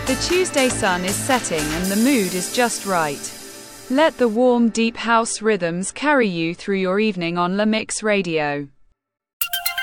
The Tuesday sun is setting and the mood is just right. Let the warm, deep house rhythms carry you through your evening on La Mix Radio.